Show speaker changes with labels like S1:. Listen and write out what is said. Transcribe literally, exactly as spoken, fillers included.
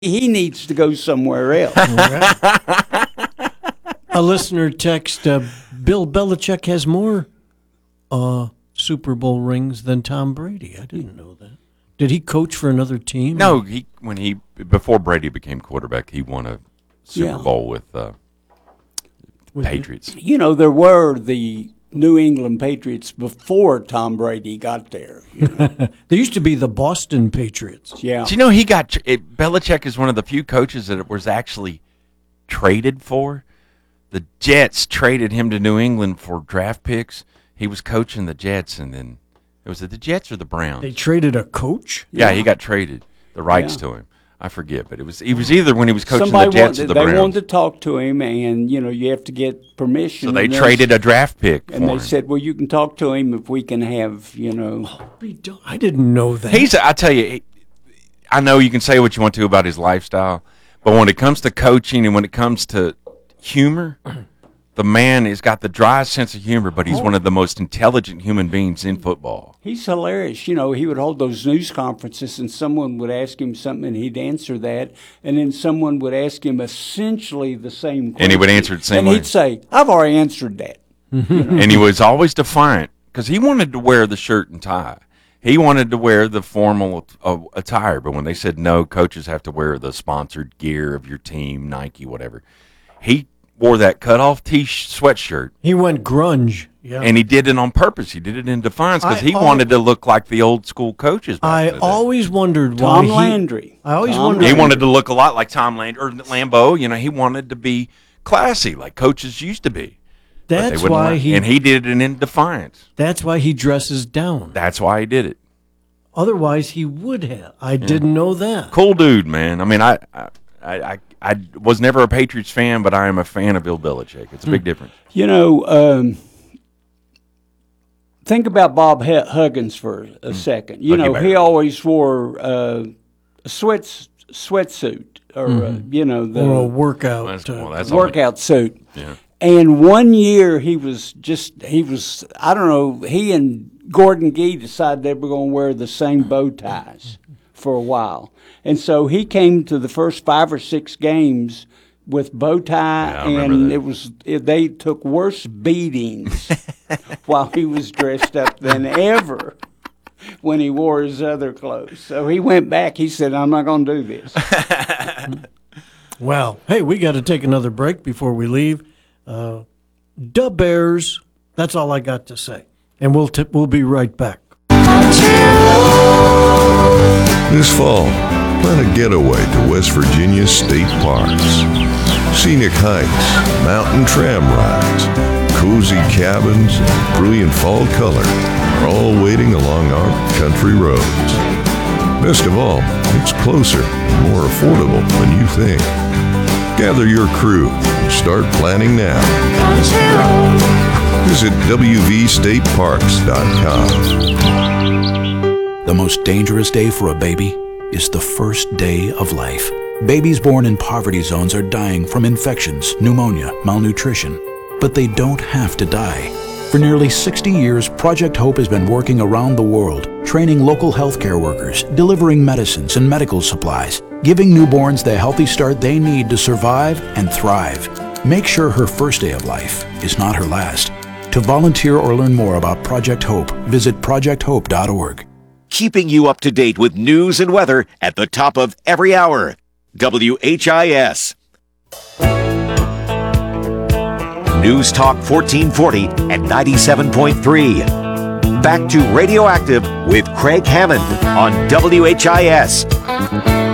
S1: He needs to go somewhere else.
S2: A listener text, uh, Bill Belichick has more uh, Super Bowl rings than Tom Brady. I didn't know that. Did he coach for another team?
S3: No, he when he before Brady became quarterback, he won a Super
S1: Yeah.
S3: Bowl with uh,
S2: With-
S3: Patriots.
S1: You know, there were the New England Patriots before Tom Brady got there. You know?
S2: There used to be the Boston Patriots.
S1: Yeah.
S3: Do you know he got it, Belichick is one of the few coaches that was actually traded for. The Jets traded him to New England for draft picks. He was coaching the Jets, and then it was it the Jets or the Browns?
S2: They traded a coach?
S3: yeah, he got traded. The rights
S1: Yeah.
S3: to him. I forget, but it was he was either when he was coaching
S1: Somebody
S3: the Jets
S1: wanted,
S3: or the
S1: they
S3: Browns.
S1: wanted to talk to him, and you know you have to get permission.
S3: so they
S1: and
S3: traded a draft pick for
S1: and they
S3: him.
S1: said, "Well, you can talk to him if we can have, you know."
S2: I didn't know that.
S3: He's. I tell you, he- I know you can say what you want to about his lifestyle, but when it comes to coaching and when it comes to humor, the man has got the driest sense of humor. But he's
S1: Oh.
S3: one of the most intelligent human beings in football.
S1: He's hilarious. You know, he would hold those news conferences and someone would ask him something and he'd answer that. And then someone would ask him essentially the same question.
S3: And he would answer it the same
S1: and
S3: way.
S1: he'd say, I've already answered that.
S3: And he was always defiant because he wanted to wear the shirt and tie. He wanted to wear the formal uh, attire, but when they said no, coaches have to wear the sponsored gear of your team, Nike, whatever. He wore that cutoff t sweatshirt,
S2: He went grunge. Yeah.
S3: and he did it on purpose. He did it in defiance because
S2: I
S3: he
S2: al-
S3: wanted to look like the old school coaches. Back
S2: I
S3: in the day.
S2: always wondered
S1: Tom
S2: why
S1: Landry.
S2: He, I always
S1: Tom
S2: wondered.
S3: He
S1: Landry.
S3: wanted to look a lot like Tom Land or Lambeau. You know, he wanted to be classy like coaches used to be. But they
S2: That's
S3: wouldn't
S2: why
S3: let-
S2: he.
S3: and he did it in defiance.
S2: That's why he dresses down.
S3: That's why he did it.
S2: Otherwise, he would have. I didn't know that.
S3: Cool dude, man. I mean, I, I, I, I was never a Patriots fan, but I am a fan of Bill Belichick. It's a big difference.
S1: You know, um, think about Bob H- Huggins for a second. You
S3: Huggy
S1: know,
S3: Bear.
S1: he always wore uh, a sweat sweatsuit or uh, you know the
S2: Or a workout.
S3: That's,
S2: uh,
S3: well, that's all
S1: workout suit.
S3: Yeah.
S1: And one year he was just he was I don't know he and Gordon Gee decided they were going to wear the same bow ties for a while, and so he came to the first five or six games with bow tie,
S3: Yeah, I remember
S1: and
S3: that.
S1: it was it, they took worse beatings while he was dressed up than ever when he wore his other clothes. So he went back. He said, "I'm not going to do this."
S2: Well, hey, we got to take another break before we leave. Uh, Da Bears. That's all I got to say, and we'll t- we'll be right back.
S4: This fall, plan a getaway to West Virginia's state parks. Scenic hikes, mountain tram rides, cozy cabins, and brilliant fall color are all waiting along our country roads. Best of all, it's closer and more affordable than you think. Gather your crew and start planning now. Visit w v state parks dot com.
S5: The most dangerous day for a baby is the first day of life. Babies born in poverty zones are dying from infections, pneumonia, malnutrition. But they don't have to die. For nearly sixty years, Project Hope has been working around the world, training local healthcare workers, delivering medicines and medical supplies, giving newborns the healthy start they need to survive and thrive. Make sure her first day of life is not her last. To volunteer or learn more about Project Hope, visit project hope dot org.
S6: Keeping you up to date with news and weather at the top of every hour. W H I S. News Talk fourteen forty and ninety-seven point three. Back to Radioactive with Craig Hammond on W H I S.